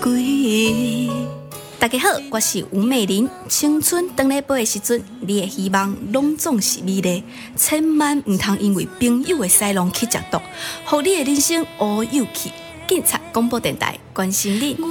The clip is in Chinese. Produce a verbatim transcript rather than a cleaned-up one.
归。大家好，我是吴美玲。青春回来飞的时阵，你的希望拢总是美丽，千万唔通因为朋友的西郎去食毒，互你的人生乌有去。警察广播电台关心你。